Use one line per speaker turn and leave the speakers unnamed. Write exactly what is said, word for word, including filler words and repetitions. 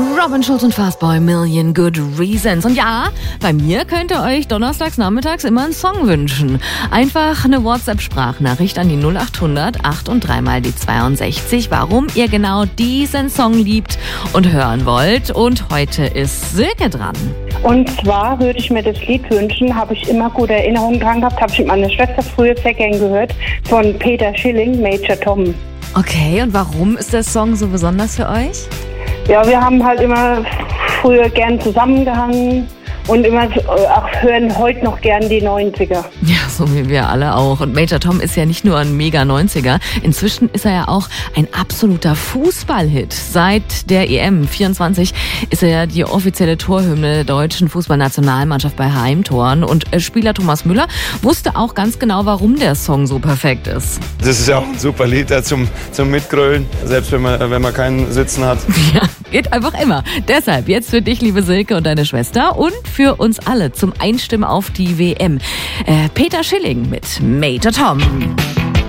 Robin Schulz und Fastboy, Million Good Reasons. Und ja, bei mir könnt ihr euch donnerstags nachmittags immer einen Song wünschen. Einfach eine WhatsApp-Sprachnachricht an die null acht hundert acht und dreimal die zweiundsechzig, warum ihr genau diesen Song liebt und hören wollt. Und heute ist Silke dran.
Und zwar würde ich mir das Lied wünschen, habe ich immer gute Erinnerungen dran gehabt, habe ich mit meiner Schwester früher sehr gern gehört, von Peter Schilling, Major Tom.
Okay, und warum ist der Song so besonders für euch?
Ja, wir haben halt immer früher gern zusammengehangen und immer auch hören heute noch gern die neunziger.
Ja, so wie wir alle auch. Und Major Tom ist ja nicht nur ein mega neunziger, inzwischen ist er ja auch ein absoluter Fußballhit. Seit der E M vierundzwanzig ist er ja die offizielle Torhymne der deutschen Fußballnationalmannschaft bei Heimtoren. Und Spieler Thomas Müller wusste auch ganz genau, warum der Song so perfekt ist.
Das ist ja auch ein super Lied zum, zum Mitgrölen, selbst wenn man, wenn man keinen Sitzen hat.
Ja, geht einfach immer. Deshalb jetzt für dich, liebe Silke und deine Schwester und für uns alle zum Einstimmen auf die W M. Äh, Peter Schilling mit Major Tom.